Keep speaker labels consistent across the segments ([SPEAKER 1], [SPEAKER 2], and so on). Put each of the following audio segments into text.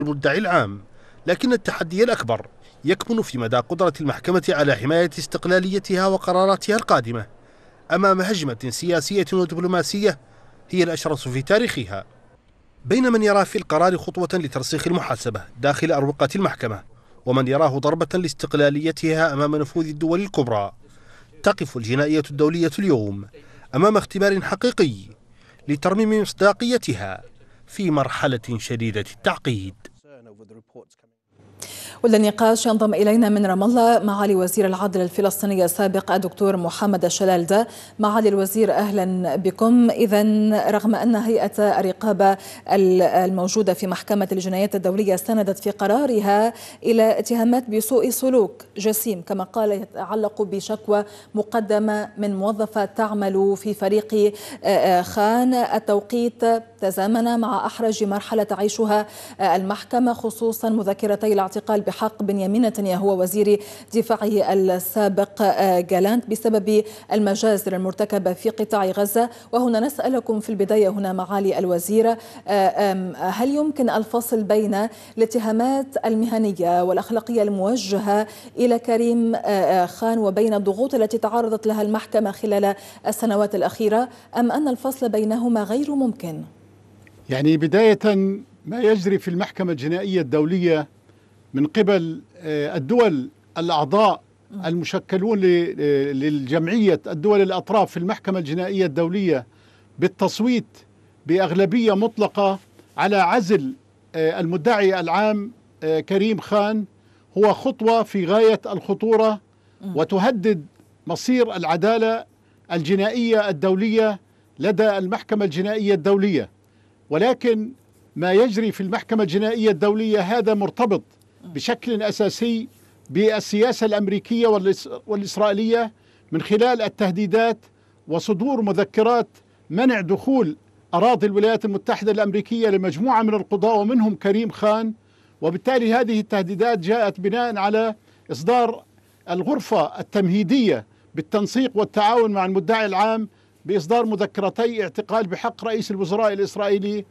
[SPEAKER 1] المدعي العام، لكن التحدي الأكبر يكمن في مدى قدرة المحكمة على حماية استقلاليتها وقراراتها القادمة أمام هجمة سياسية ودبلوماسية هي الأشرس في تاريخها، بين من يرى في القرار خطوة لترسيخ المحاسبة داخل أروقة المحكمة ومن يراه ضربة لاستقلاليتها أمام نفوذ الدول الكبرى. تقف الجنائية الدولية اليوم أمام اختبار حقيقي لترميم مصداقيتها في مرحلة شديدة التعقيد.
[SPEAKER 2] وللنقاش ينضم إلينا من رام الله معالي وزير العدل الفلسطيني السابق الدكتور محمد الشلالدة. معالي الوزير أهلا بكم. إذن رغم أن هيئة الرقابة الموجودة في محكمة الجنايات الدولية استندت في قرارها إلى اتهامات بسوء سلوك جسيم كما قال يتعلق بشكوى مقدمة من موظفة تعمل في فريق خان، التوقيت تزامن مع أحرج مرحلة تعيشها المحكمة خصوصا مذكرتي الاعتقال بحق بنيامين نتنياهو وزير دفاعه السابق جالانت بسبب المجازر المرتكبة في قطاع غزة. وهنا نسألكم في البداية هنا معالي الوزير، هل يمكن الفصل بين الاتهامات المهنية والأخلاقية الموجهة إلى كريم خان وبين الضغوط التي تعرضت لها المحكمة خلال السنوات الأخيرة، أم أن الفصل بينهما غير ممكن؟
[SPEAKER 3] يعني بداية ما يجري في المحكمة الجنائية الدولية من قبل الدول الأعضاء المشكلون للجمعية الدول الأطراف في المحكمة الجنائية الدولية بالتصويت بأغلبية مطلقة على عزل المدعي العام كريم خان هو خطوة في غاية الخطورة وتهدد مصير العدالة الجنائية الدولية لدى المحكمة الجنائية الدولية. ولكن ما يجري في المحكمة الجنائية الدولية هذا مرتبط بشكل أساسي بالسياسة الأمريكية والإسرائيلية من خلال التهديدات وصدور مذكرات منع دخول أراضي الولايات المتحدة الأمريكية لمجموعة من القضاة ومنهم كريم خان. وبالتالي هذه التهديدات جاءت بناء على إصدار الغرفة التمهيدية بالتنسيق والتعاون مع المدعي العام بإصدار مذكرتي اعتقال بحق رئيس الوزراء الإسرائيلي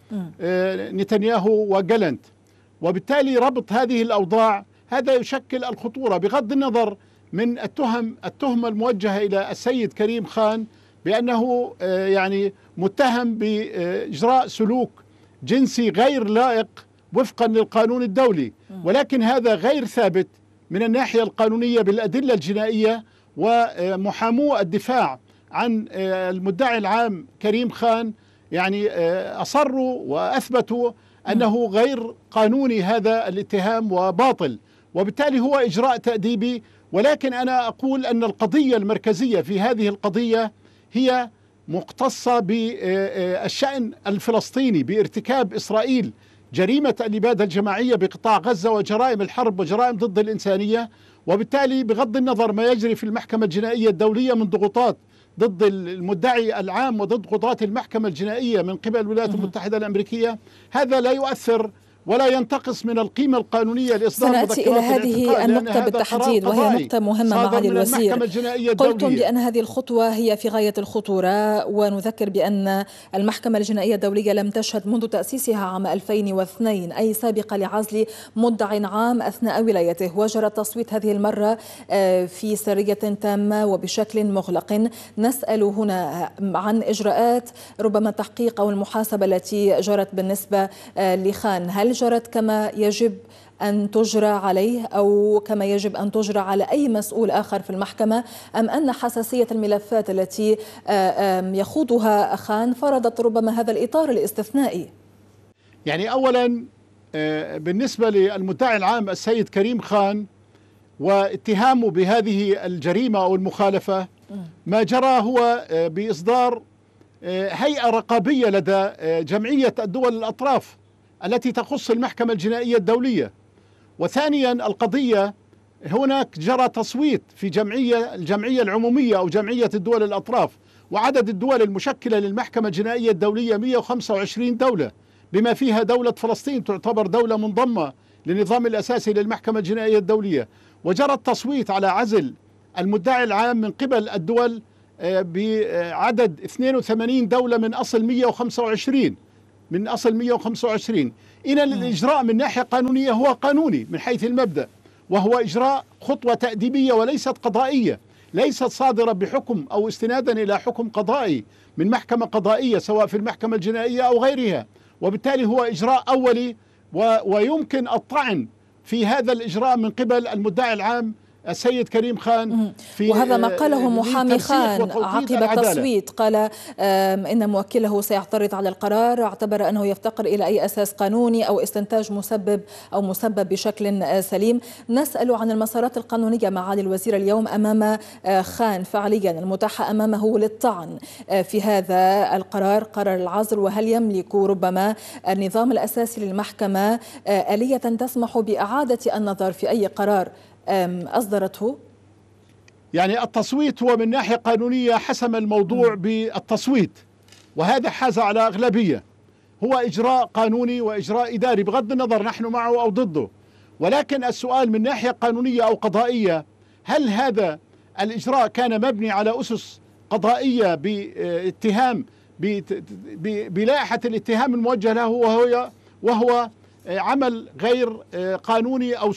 [SPEAKER 3] نتنياهو وجالانت. وبالتالي ربط هذه الأوضاع هذا يشكل الخطورة بغض النظر من التهمة الموجهة إلى السيد كريم خان بأنه يعني متهم بإجراء سلوك جنسي غير لائق وفقا للقانون الدولي، ولكن هذا غير ثابت من الناحية القانونية بالأدلة الجنائية. ومحامو الدفاع عن المدعي العام كريم خان يعني أصروا وأثبتوا أنه غير قانوني هذا الاتهام وباطل، وبالتالي هو إجراء تأديبي. ولكن أنا أقول أن القضية المركزية في هذه القضية هي مختصة بالشأن الفلسطيني بارتكاب إسرائيل جريمة الإبادة الجماعية بقطاع غزة وجرائم الحرب وجرائم ضد الإنسانية. وبالتالي بغض النظر ما يجري في المحكمة الجنائية الدولية من ضغوطات ضد المدعي العام وضد قضاة المحكمة الجنائية من قبل الولايات المتحدة الأمريكية، هذا لا يؤثر ولا ينتقص من القيمة القانونية لإصدار
[SPEAKER 2] سنأتي إلى هذه النقطة بالتحديد وهي نقطة مهمة معالي الوزير. قلتم بأن هذه الخطوة هي في غاية الخطورة، ونذكر بأن المحكمة الجنائية الدولية لم تشهد منذ تأسيسها عام 2002 أي سابقة لعزل مدعي عام أثناء ولايته، وجرى التصويت هذه المرة في سرية تامة وبشكل مغلق. نسأل هنا عن إجراءات ربما التحقيق أو المحاسبة التي جرت بالنسبة لخان، هل جرت كما يجب أن تجرى عليه أو كما يجب أن تجرى على أي مسؤول آخر في المحكمة، أم أن حساسية الملفات التي يخوضها خان فرضت ربما هذا الإطار الاستثنائي؟
[SPEAKER 3] يعني أولا بالنسبة للمدعي العام السيد كريم خان واتهامه بهذه الجريمة أو المخالفة، ما جرى هو بإصدار هيئة رقابية لدى جمعية الدول الأطراف التي تخص المحكمة الجنائية الدولية. وثانيا القضية هناك جرى تصويت في الجمعية العمومية أو جمعية الدول الأطراف، وعدد الدول المشكلة للمحكمة الجنائية الدولية 125 دولة بما فيها دولة فلسطين تعتبر دولة منضمة للنظام الأساسي للمحكمة الجنائية الدولية. وجرى التصويت على عزل المدعي العام من قبل الدول بعدد 82 دولة من أصل 125. إذا الإجراء من ناحية قانونية هو قانوني من حيث المبدأ، وهو إجراء خطوة تأديبية وليست قضائية، ليست صادرة بحكم أو استنادا إلى حكم قضائي من محكمة قضائية سواء في المحكمة الجنائية أو غيرها، وبالتالي هو إجراء أولي ويمكن الطعن في هذا الإجراء من قبل المدعي العام السيد كريم خان.
[SPEAKER 2] وهذا ما قاله محامي خان عقب تصويت، قال إن موكله سيعترض على القرار، اعتبر أنه يفتقر إلى أي أساس قانوني أو استنتاج مسبب بشكل سليم. نسأل عن المسارات القانونية معالي الوزير اليوم أمام خان فعليا المتاحة أمامه للطعن في هذا القرار، قرار العزل، وهل يملك ربما النظام الأساسي للمحكمة آلية تسمح بإعادة النظر في أي قرار أصدرته؟
[SPEAKER 3] يعني التصويت هو من ناحية قانونية حسم الموضوع بالتصويت، وهذا حاز على أغلبية، هو إجراء قانوني وإجراء إداري بغض النظر نحن معه أو ضده. ولكن السؤال من ناحية قانونية أو قضائية، هل هذا الإجراء كان مبني على أسس قضائية باتهام بلائحة الاتهام الموجه له وهو عمل غير قانوني أو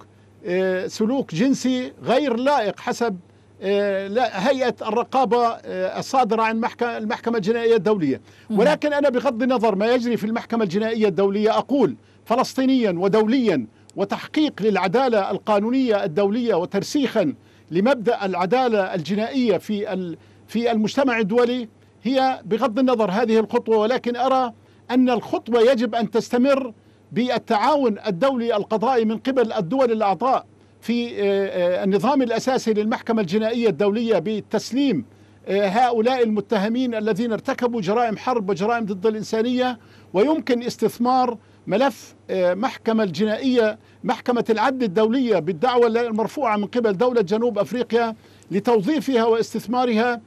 [SPEAKER 3] سلوك جنسي غير لائق حسب هيئة الرقابة الصادرة عن المحكمة الجنائية الدولية. ولكن أنا بغض النظر ما يجري في المحكمة الجنائية الدولية أقول فلسطينيا ودوليا وتحقيق للعدالة القانونية الدولية وترسيخا لمبدأ العدالة الجنائية في المجتمع الدولي هي بغض النظر هذه الخطوة، ولكن أرى أن الخطوة يجب أن تستمر بالتعاون الدولي القضائي من قبل الدول الأعضاء في النظام الأساسي للمحكمة الجنائية الدولية بتسليم هؤلاء المتهمين الذين ارتكبوا جرائم حرب وجرائم ضد الإنسانية، ويمكن استثمار ملف محكمة الجنائية محكمة العدل الدولية بالدعوة المرفوعة من قبل دولة جنوب أفريقيا لتوظيفها واستثمارها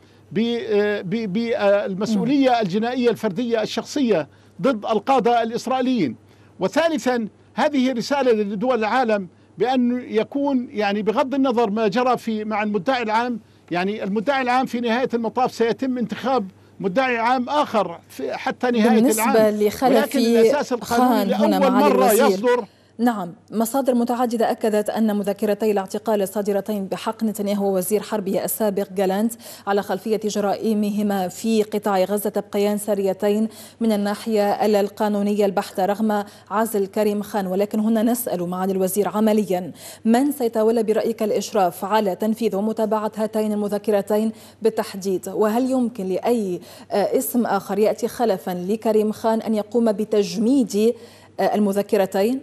[SPEAKER 3] بالمسؤولية الجنائية الفردية الشخصية ضد القادة الإسرائيليين. وثالثا هذه رسالة لدول العالم بأن يكون يعني بغض النظر ما جرى مع المدعي العام، يعني المدعي العام في نهاية المطاف سيتم انتخاب مدعي عام آخر حتى نهاية العام.
[SPEAKER 2] بالنسبة لخلفي خان هنا معالي الوزير، نعم، مصادر متعددة أكدت أن مذكرتي الاعتقال الصادرتين بحق نتنياهو ووزير حربه السابق جالانت على خلفية جرائمهما في قطاع غزة تبقيان ساريتين من الناحية القانونية البحتة رغم عزل كريم خان. ولكن هنا نسأل معالي الوزير عمليا من سيتولى برأيك الإشراف على تنفيذ ومتابعة هاتين المذكرتين بالتحديد؟ وهل يمكن لأي اسم آخر يأتي خلفا لكريم خان أن يقوم بتجميد المذكرتين؟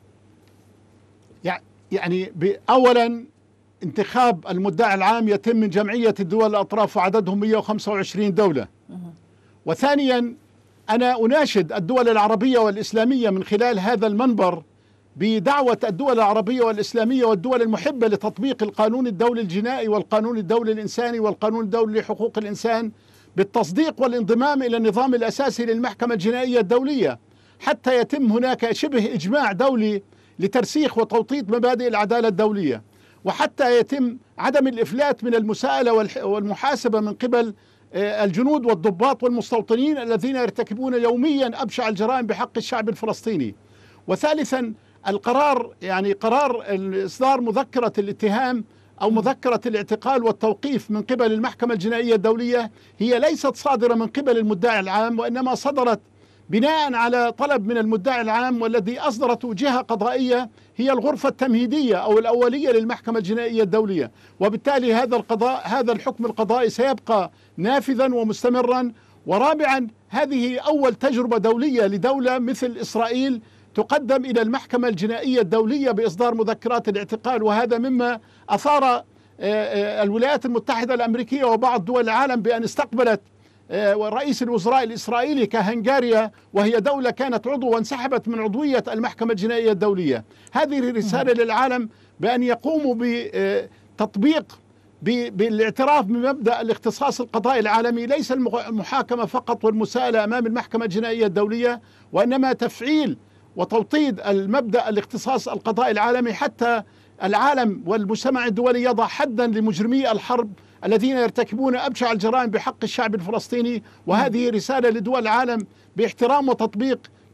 [SPEAKER 3] يعني أولا انتخاب المدعي العام يتم من جمعية الدول الأطراف وعددهم 125 دولة. وثانيا أنا أناشد الدول العربية والإسلامية من خلال هذا المنبر بدعوة الدول العربية والإسلامية والدول المحبة لتطبيق القانون الدولي الجنائي والقانون الدولي الإنساني والقانون الدولي لحقوق الإنسان بالتصديق والانضمام إلى النظام الأساسي للمحكمة الجنائية الدولية حتى يتم هناك شبه إجماع دولي لترسيخ وتوطيد مبادئ العدالة الدولية، وحتى يتم عدم الإفلات من المساءلة والمحاسبة من قبل الجنود والضباط والمستوطنين الذين يرتكبون يوميا أبشع الجرائم بحق الشعب الفلسطيني. وثالثا القرار، يعني قرار إصدار مذكرة الاتهام أو مذكرة الاعتقال والتوقيف من قبل المحكمة الجنائية الدولية هي ليست صادرة من قبل المدعي العام، وإنما صدرت بناء على طلب من المدعي العام، والذي أصدرته جهة قضائية هي الغرفة التمهيدية أو الأولية للمحكمة الجنائية الدولية. وبالتالي هذا الحكم القضائي سيبقى نافذا ومستمرا. ورابعا هذه أول تجربة دولية لدولة مثل إسرائيل تقدم إلى المحكمة الجنائية الدولية بإصدار مذكرات الاعتقال، وهذا مما أثار الولايات المتحدة الأمريكية وبعض دول العالم بأن استقبلت ورئيس الوزراء الإسرائيلي كهنغاريا، وهي دولة كانت عضو وانسحبت من عضوية المحكمة الجنائية الدولية. هذه رسالة للعالم بأن يقوموا بتطبيق بالاعتراف بمبدأ الاختصاص القضائي العالمي، ليس المحاكمة فقط والمساءلة أمام المحكمة الجنائية الدولية، وإنما تفعيل وتوطيد المبدأ الاختصاص القضائي العالمي حتى العالم والمجتمع الدولي يضع حدا لمجرمي الحرب الذين يرتكبون أبشع الجرائم بحق الشعب الفلسطيني. وهذه رسالة لدول العالم باحترام وتطبيق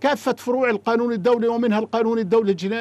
[SPEAKER 3] كافة فروع القانون الدولي ومنها القانون الدولي الجنائي